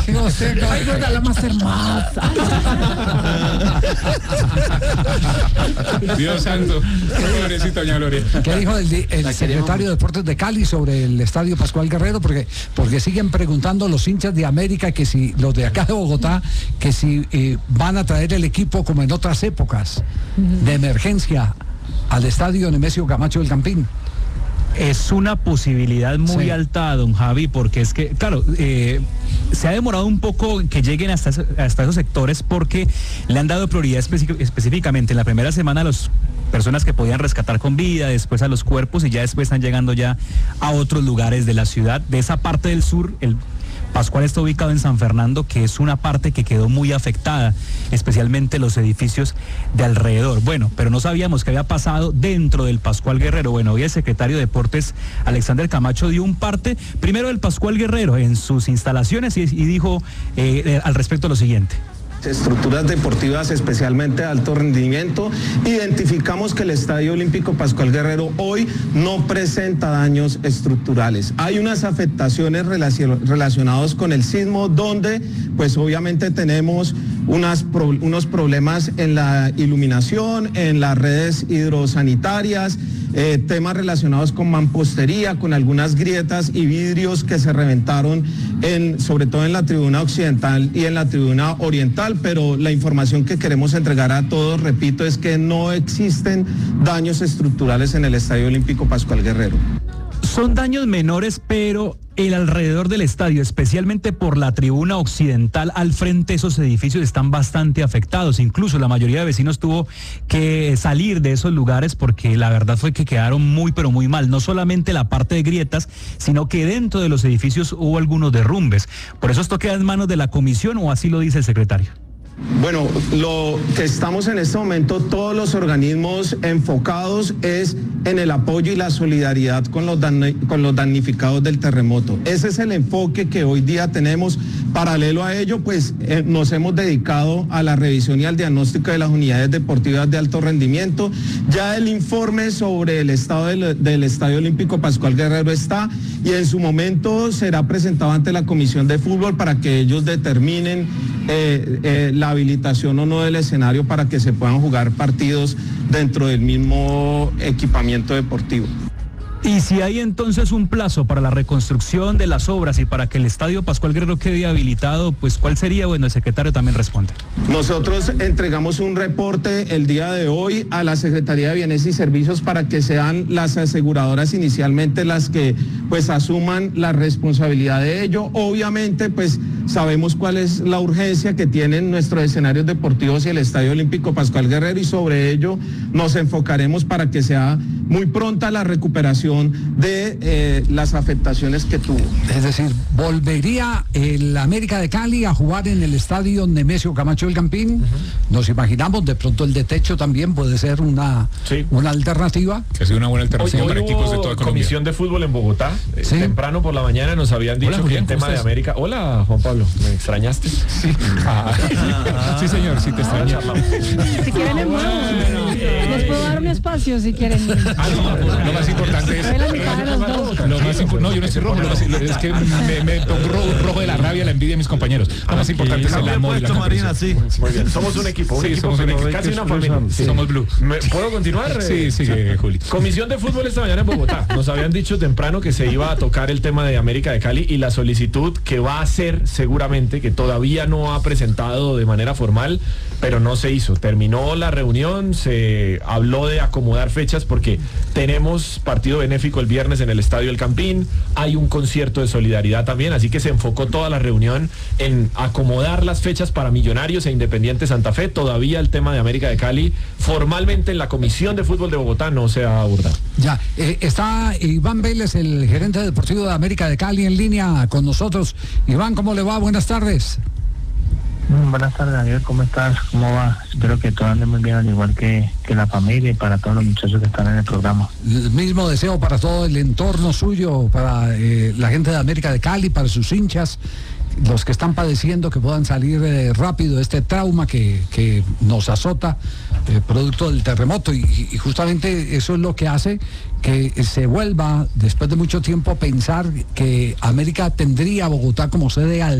Ay, no, la más hermosa. Dios santo. Pobrecita doña Gloria. ¿Qué dijo el secretario de Deportes de Cali sobre el estadio Pascual Guerrero? Porque siguen preguntando los hinchas de América, que si los de acá de Bogotá, que si van a traer el equipo como en otras épocas de emergencia al estadio Nemesio Camacho del Campín. Es una posibilidad muy alta, don Javi, porque es que, claro, se ha demorado un poco que lleguen hasta esos sectores porque le han dado prioridad específicamente en la primera semana a las personas que podían rescatar con vida, después a los cuerpos y ya después están llegando ya a otros lugares de la ciudad. De esa parte del sur, el Pascual está ubicado en San Fernando, que es una parte que quedó muy afectada, especialmente los edificios de alrededor. Bueno, pero no sabíamos qué había pasado dentro del Pascual Guerrero. Bueno, hoy el secretario de Deportes, Alexander Camacho, dio un parte primero del Pascual Guerrero en sus instalaciones y dijo al respecto lo siguiente. Estructuras deportivas, especialmente de alto rendimiento. Identificamos que el Estadio Olímpico Pascual Guerrero hoy no presenta daños estructurales. Hay unas afectaciones relacionadas con el sismo, donde pues obviamente tenemos unos problemas en la iluminación, en las redes hidrosanitarias, temas relacionados con mampostería, con algunas grietas y vidrios que se reventaron sobre todo en la tribuna occidental y en la tribuna oriental, pero la información que queremos entregar a todos, repito, es que no existen daños estructurales en el Estadio Olímpico Pascual Guerrero. Son daños menores, pero el alrededor del estadio, especialmente por la tribuna occidental, al frente, esos edificios están bastante afectados. Incluso la mayoría de vecinos tuvo que salir de esos lugares porque la verdad fue que quedaron muy, pero muy mal. No solamente la parte de grietas, sino que dentro de los edificios hubo algunos derrumbes. Por eso esto queda en manos de la comisión, o así lo dice el secretario. Bueno, lo que estamos en este momento, todos los organismos enfocados es en el apoyo y la solidaridad con los damnificados del terremoto. Ese es el enfoque que hoy día tenemos. Paralelo a ello, pues nos hemos dedicado a la revisión y al diagnóstico de las unidades deportivas de alto rendimiento. Ya el informe sobre el estado del Estadio Olímpico Pascual Guerrero está, y en su momento será presentado ante la Comisión de Fútbol para que ellos determinen la habilitación o no del escenario para que se puedan jugar partidos dentro del mismo equipamiento deportivo. Y si hay entonces un plazo para la reconstrucción de las obras y para que el Estadio Pascual Guerrero quede habilitado, pues ¿cuál sería? Bueno, el secretario también responde. Nosotros entregamos un reporte el día de hoy a la Secretaría de Bienes y Servicios para que sean las aseguradoras inicialmente las que pues asuman la responsabilidad de ello. Obviamente pues sabemos cuál es la urgencia que tienen nuestros escenarios deportivos y el Estadio Olímpico Pascual Guerrero, y sobre ello nos enfocaremos para que sea muy pronta la recuperación de las afectaciones que tuvo. Es decir, ¿volvería el América de Cali a jugar en el estadio Nemesio Camacho del Campín? Nos imaginamos, de pronto el de techo también puede ser una alternativa. Que ha sido una buena alternativa para equipos de toda Colombia. Comisión de fútbol en Bogotá. Temprano por la mañana nos habían dicho que el tema de América. Hola, Juan Pablo, ¿me extrañaste? Sí. Sí, señor, sí te extraño. Si quieren en les puedo dar un espacio si quieren. Lo más importante es no, yo no estoy rojo, es que me tocó rojo de la rabia, la envidia de mis compañeros. Lo más importante es el amor y la Marina, sí. Muy bien, somos un equipo, casi una familia. Sí. Somos blue. ¿Puedo continuar? Sí, Juli. Comisión de fútbol esta mañana en Bogotá. Nos habían dicho temprano que se iba a tocar el tema de América de Cali y la solicitud que va a hacer seguramente, que todavía no ha presentado de manera formal, pero no se hizo. Terminó la reunión, se habló de acomodar fechas porque tenemos partido benéfico el viernes en el Estadio El Campín, hay un concierto de solidaridad también, así que se enfocó toda la reunión en acomodar las fechas para Millonarios e Independiente Santa Fe. Todavía el tema de América de Cali formalmente en la Comisión de Fútbol de Bogotá no se ha abordado. Ya, está Iván Vélez, el gerente deportivo de América de Cali, en línea con nosotros. Iván, ¿cómo le va? Buenas tardes. Buenas tardes, Daniel, ¿cómo estás? ¿Cómo va? Espero que todo ande muy bien, al igual que la familia y para todos los muchachos que están en el programa. El mismo deseo para todo el entorno suyo, para la gente de América de Cali, para sus hinchas, los que están padeciendo, que puedan salir rápido de este trauma que nos azota producto del terremoto, y justamente eso es lo que hace que se vuelva, después de mucho tiempo, a pensar que América tendría a Bogotá como sede